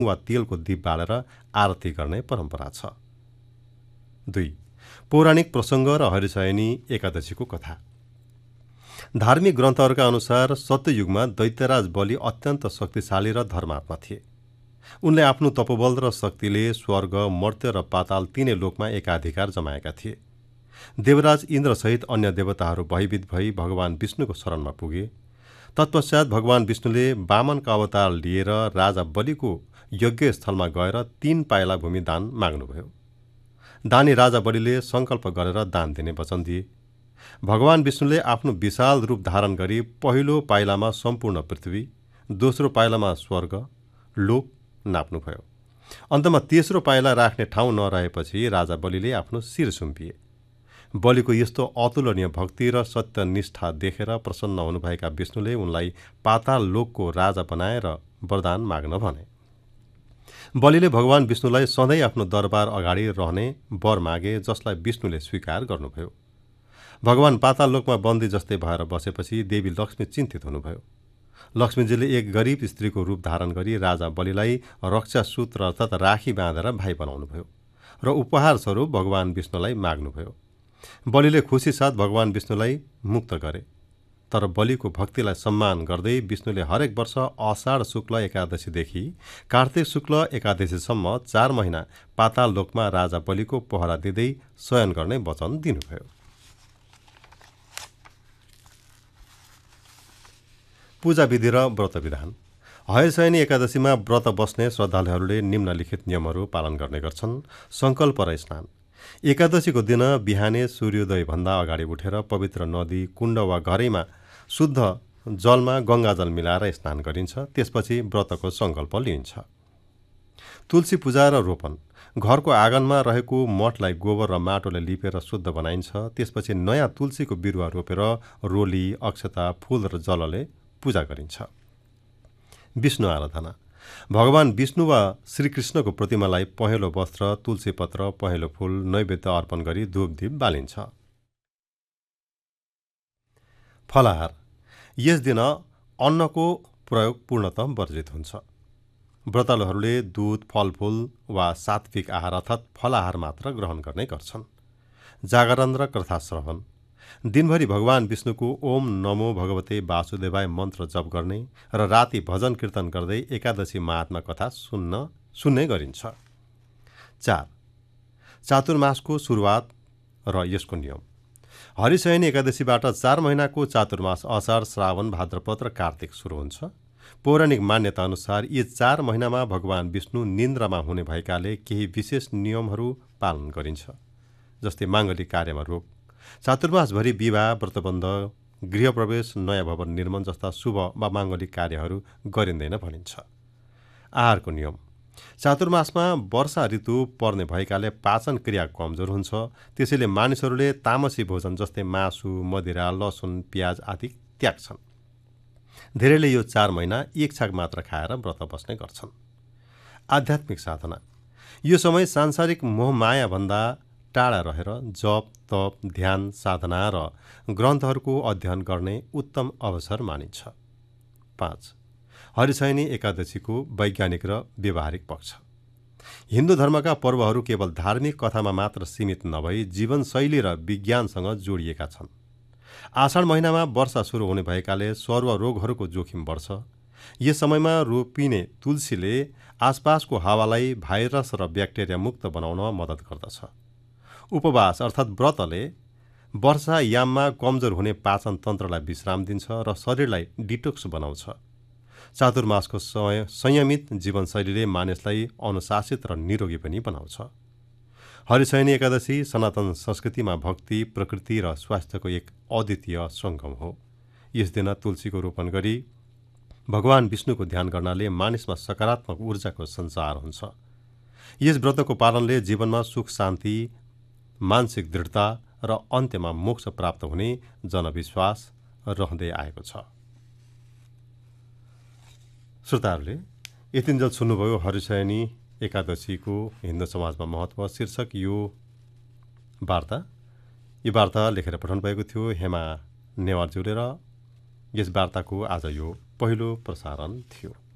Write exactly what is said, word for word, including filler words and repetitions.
वा तेलको दीप बालेर आरती गर्ने परम्परा छ। दुई पौराणिक प्रसङ्ग र हरिशयनी एकादशीको कथा। धार्मिक ग्रन्थहरूका अनुसार सत्ययुगमा दैत्यराज बलि अत्यन्त शक्तिशाली र धर्मात्मा थिए। उनले आफ्नो तपोबल र शक्तिले स्वर्ग, मर्त्य र पाताल तीनै लोकमा एकाधिकार जमाएका थिए। देवराज इन्द्रसहित अन्य देवताहरू भयभीत भई भगवान विष्णुको शरणमा पुगे। तत्पश्चात भगवान विष्णुले वामनको अवतार लिएर राजा बलिको यज्ञ स्थलमा गएर तीन पाइला भूमि दान माग्नुभयो। दानी राजा बलिले सङ्कल्प गरेर दान दिने वचन दिए। भगवान विष्णुले आफ्नो विशाल रूप धारण गरी पहिलो पाइलामा सम्पूर्ण पृथ्वी, दोस्रो पाइलामा स्वर्ग, लोक नाप्नुभयो। अन्तमा तेस्रो पाइला राख्ने ठाउँ नरहेपछि राजा बलिले आफ्नो शिर सुम्पिए। बलिको यस्तो अतुलनीय भक्ति र सत्यनिष्ठा देखेर प्रसन्न हुनुभएका विष्णुले उनलाई पाताल लोकको राजा बनाएर वरदान माग्न भने। बलिले भगवान विष्णुलाई सधैँ आफ्नो दरबार अगाडि रहने वर मागे, जसलाई विष्णुले स्वीकार गर्नुभयो। भगवान पाताल लोकमा बन्दी जस्तै भएर बसेपछि देवी लक्ष्मी चिन्तित हुनुभयो। लक्ष्मीजीले एक गरिब स्त्रीको रूप धारण गरी राजा बलिलाई रक्षा सूत्र अर्थात् राखी बाँधेर भाइ बनाउनुभयो र उपहार स्वरूप भगवान विष्णुलाई माग्नुभयो। बलिले खुसी साथ भगवान विष्णुलाई मुक्त गरे। तर बलिको भक्तिलाई सम्मान गर्दै विष्णुले हरेक वर्ष अषाढ शुक्ल एकादशीदेखि कार्तिक शुक्ल एकादशीसम्म चार महिना पाताल लोकमा राजा बलिको पहरा दिँदै शयन गर्ने वचन दिनुभयो। पूजा विधि र व्रत विधान। हरिशयनी एकादशीमा व्रत बस्ने श्रद्धालुहरूले निम्नलिखित नियमहरू पालन गर्ने गर्छन्। सङ्कल्प र स्नान। एकादशीको दिन बिहानै सूर्योदयभन्दा अगाडि उठेर पवित्र नदी, कुण्ड वा घरैमा शुद्ध जलमा गङ्गाजल मिलाएर स्नान गरिन्छ। त्यसपछि व्रतको सङ्कल्प लिइन्छ। तुलसी पूजा र रोपन। घरको आँगनमा रहेको मठलाई गोबर र माटोले लिपेर शुद्ध बनाइन्छ। त्यसपछि नयाँ तुलसीको बिरुवा रोपेर रोली, अक्षता, फूल र जलले पूजा गरिन्छ। विष्णु आराधना। भगवान विष्णु वा श्रीकृष्णको प्रतिमालाई पहेँलो वस्त्र, तुलसी पत्र, पहेँलो फूल, नैवेद्य अर्पण गरी धूप दीप बालिन्छ। फलाहार। यस दिन अन्नको प्रयोग पूर्णतः वर्जित हुन्छ। व्रतालुहरूले दूध, फलफूल वा सात्विक आहार अर्थात् फलाहार मात्र ग्रहण गर्ने गर्छन्। जागरण र कथा श्रवण। दिनभरि भगवान विष्णुको ओम नमो भगवते वासुदेवाय मन्त्र जप गर्ने र राति भजन कीर्तन गर्दै एकादशी महात्मा कथा सुन्न सुन्ने गरिन्छ। चार चातुर्मासको सुरुवात र यसको नियम। हरिशयनी एकादशीबाट चार महिनाको चातुर्मास अषाढ, श्रावण, भाद्रपद र कार्तिक सुरु हुन्छ। पौराणिक मान्यता अनुसार यी चार महिनामा भगवान विष्णु निन्द्रामा हुने भएकाले केही विशेष नियमहरू पालन गरिन्छ, जस्तै माङ्गलिक कार्यमा रोक, चातुर्मासभरि विवाह, व्रतबन्ध, गृहप्रवेश, नयाँ भवन निर्माण जस्ता शुभ वा माङ्गलिक कार्यहरू गरिँदैन भनिन्छ। आहारको नियम। चातुर्मासमा वर्षा ऋतु पर्ने भएकाले पाचन क्रिया कमजोर हुन्छ। त्यसैले मानिसहरूले तामसी भोजन जस्तै मासु, मदिरा, लसुन, प्याज आदि त्याग्छन्। धेरैले यो चार महिना एक छाक मात्र खाएर व्रत बस्ने गर्छन्। आध्यात्मिक साधना। यो समय सांसारिक मोहमायाभन्दा टाढा रहेर जप, तप, ध्यान, साधना र ग्रन्थहरूको अध्ययन गर्ने उत्तम अवसर मानिन्छ। पाँच हरिशयनी एकादशीको वैज्ञानिक र व्यवहारिक पक्ष। हिन्दू धर्मका पर्वहरू केवल धार्मिक कथामा मात्र सीमित नभई जीवनशैली र विज्ञानसँग जोडिएका छन्। आषाढ महिनामा वर्षा सुरु हुने भएकाले सर्व रोगहरूको जोखिम बढ्छ। यस समयमा रोपिने तुलसीले आसपासको हावालाई भाइरस र ब्याक्टेरिया मुक्त बनाउन मद्दत गर्दछ। उपवास अर्थात् व्रतले वर्षायाममा कमजोर हुने पाचन तन्त्रलाई विश्राम दिन्छ र शरीरलाई डिटोक्स बनाउँछ। चातुर्मासको संयमित जीवनशैलीले मानिसलाई अनुशासित र निरोगी पनि बनाउँछ। हरिशयनी एकादशी सनातन संस्कृतिमा भक्ति, प्रकृति र स्वास्थ्यको एक अद्वितीय सङ्गम हो। यस दिन तुलसीको रोपण गरी भगवान विष्णुको ध्यान गर्नाले मानिसमा सकारात्मक ऊर्जाको सञ्चार हुन्छ। यस व्रतको पालनले जीवनमा सुख, शान्ति, मानसिक दृढता र अन्त्यमा मोक्ष प्राप्त हुने जनविश्वास रहँदै आएको छ। श्रोताहरूले यतिन्जेल सुन्नुभयो हरिशयनी एकादशीको हिन्दू समाजमा महत्त्व शीर्षक यो वार्ता। यो वार्ता लेखेर पठाउनु भएको थियो हेमा नेवारज्यूले र यस वार्ताको आज यो पहिलो प्रसारण थियो।